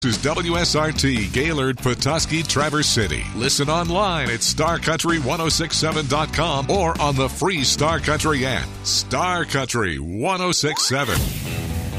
This is WSRT, Gaylord, Petoskey, Traverse City. Listen online at starcountry1067.com or on the free Star Country app. Star Country 1067.